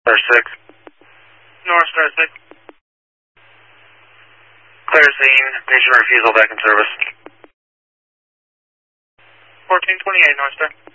Star 6. North Star 6. Clear scene. Patient refusal back in service. 1428 North Star.